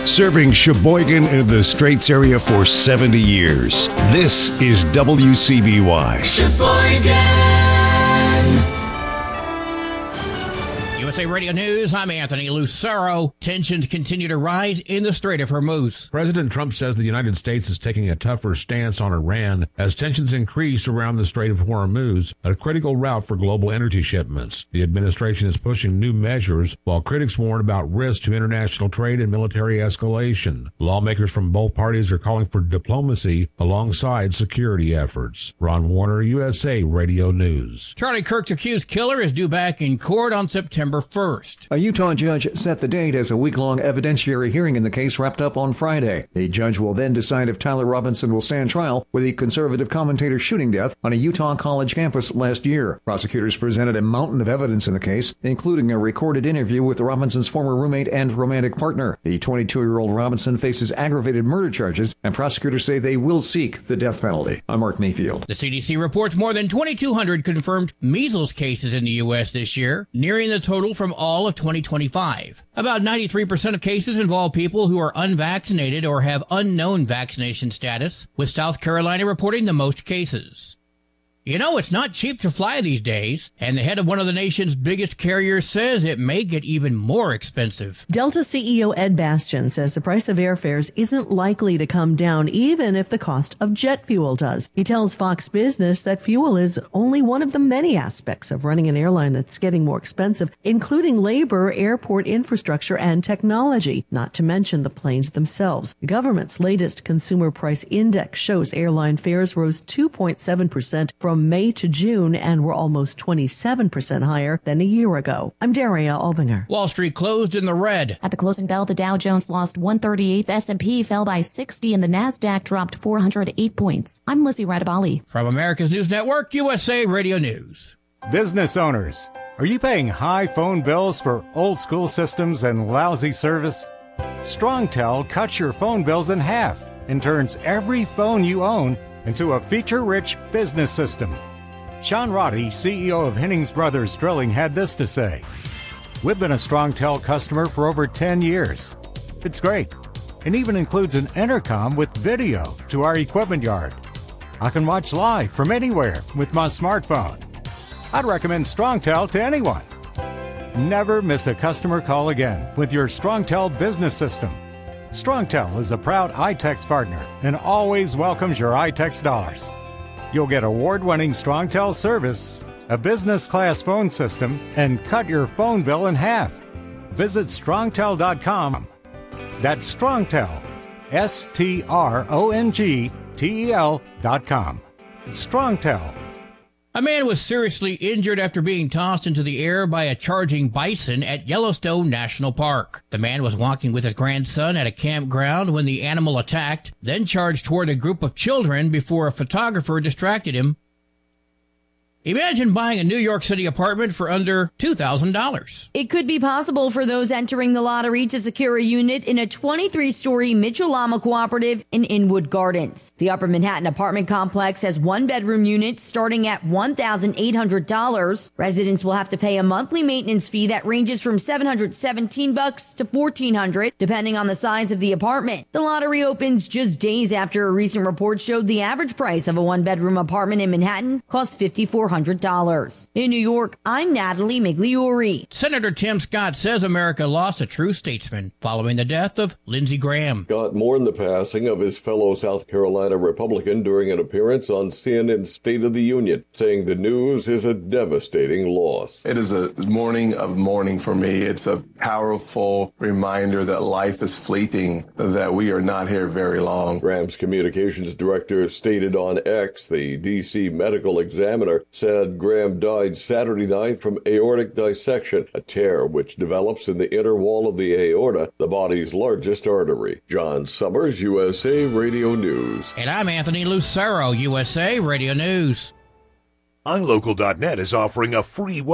Serving Sheboygan and the Straits area for 70 years. This is WCBY. Sheboygan. USA Radio News, I'm Anthony Lucero. Tensions continue to rise in the Strait of Hormuz. President Trump says the United States is taking a tougher stance on Iran as tensions increase around the Strait of Hormuz, a critical route for global energy shipments. The administration is pushing new measures, while critics warn about risks to international trade and military escalation. Lawmakers from both parties are calling for diplomacy alongside security efforts. Ron Warner, USA Radio News. Charlie Kirk's accused killer is due back in court on September 1st. A Utah judge set the date as a week-long evidentiary hearing in the case wrapped up on Friday. The judge will then decide if Tyler Robinson will stand trial for the conservative commentator's shooting death on a Utah college campus last year. Prosecutors presented a mountain of evidence in the case, including a recorded interview with Robinson's former roommate and romantic partner. The 22-year-old Robinson faces aggravated murder charges, and prosecutors say they will seek the death penalty. I'm Mark Mayfield. The CDC reports more than 2,200 confirmed measles cases in the U.S. this year, nearing the total from all of 2025. About 93% of cases involve people who are unvaccinated or have unknown vaccination status, with South Carolina reporting the most cases. You know, it's not cheap to fly these days, and the head of one of the nation's biggest carriers says it may get even more expensive. Delta CEO Ed Bastian says the price of airfares isn't likely to come down even if the cost of jet fuel does. He tells Fox Business that fuel is only one of the many aspects of running an airline that's getting more expensive, including labor, airport infrastructure, and technology, not to mention the planes themselves. The government's latest consumer price index shows airline fares rose 2.7% from May to June and were almost 27% higher than a year ago. I'm Daria Albinger. Wall Street closed in the red. At the closing bell, the Dow Jones lost 138, the S&P fell by 60, and the NASDAQ dropped 408 points. I'm Lizzie Radabali. From America's News Network, USA Radio News. Business owners, are you paying high phone bills for old school systems and lousy service? StrongTel cuts your phone bills in half and turns every phone you own into a feature-rich business system. Sean Roddy, CEO of Hennings Brothers Drilling, had this to say: "We've been a StrongTel customer for over 10 years. It's great. It even includes an intercom with video to our equipment yard. I can watch live from anywhere with my smartphone. I'd recommend StrongTel to anyone. Never miss a customer call again with your StrongTel business system. StrongTel is a proud iTex partner and always welcomes your iTex dollars. You'll get award-winning StrongTel service, a business-class phone system, and cut your phone bill in half. Visit strongtel.com. That's StrongTel, StrongTel.com. StrongTel. A man was seriously injured after being tossed into the air by a charging bison at Yellowstone National Park. The man was walking with his grandson at a campground when the animal attacked, then charged toward a group of children before a photographer distracted him. Imagine buying a New York City apartment for under $2,000. It could be possible for those entering the lottery to secure a unit in a 23-story Mitchell-Lama cooperative in Inwood Gardens. The Upper Manhattan apartment complex has one-bedroom units starting at $1,800. Residents will have to pay a monthly maintenance fee that ranges from $717 to $1,400, depending on the size of the apartment. The lottery opens just days after a recent report showed the average price of a one-bedroom apartment in Manhattan costs $5,400. In New York, I'm Natalie Migliori. Senator Tim Scott says America lost a true statesman following the death of Lindsey Graham. Scott mourned the passing of his fellow South Carolina Republican during an appearance on CNN's State of the Union, saying the news is a devastating loss. It is a morning of mourning for me. It's a powerful reminder that life is fleeting, that we are not here very long. Graham's communications director stated on X, the D.C. Medical Examiner said Graham died Saturday night from aortic dissection, a tear which develops in the inner wall of the aorta, the body's largest artery. John Summers, USA Radio News. And I'm Anthony Lucero, USA Radio News. iLocal.net is offering a free